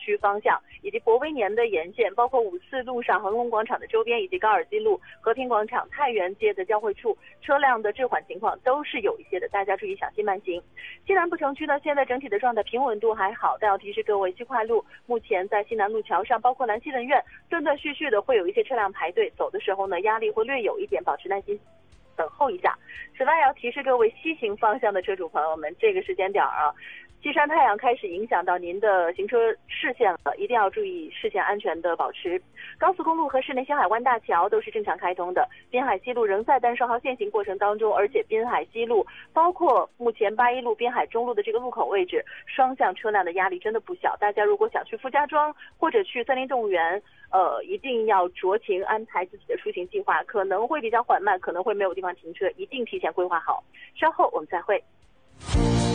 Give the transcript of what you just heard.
区方向，以及博威年的沿线，包括五四路上恒隆广场的周边，以及高尔基路、和平广场、太原街的交汇处，车辆的滞缓情况都是有一些的，大家注意小心慢行。西南部城区呢，现在整体的状态平稳度还好，但要提示各位，西快路目前在西南路桥上，包括兰溪人院，断断续续的会有一些车辆排队，走的时候呢，压力会略有一点，保持耐心等候一下。此外，要提示各位西行方向的车主朋友们，这个时间点啊，西山太阳开始影响到您的行车视线了，一定要注意视线安全的保持。高速公路和市内星海湾大桥都是正常开通的，滨海西路仍在单双号限行过程当中，而且滨海西路包括目前八一路、滨海中路的这个路口位置，双向车辆的压力真的不小。大家如果想去傅家庄或者去森林动物园，一定要酌情安排自己的出行计划，可能会比较缓慢，可能会没有地方停车，一定提前规划好。稍后我们再会。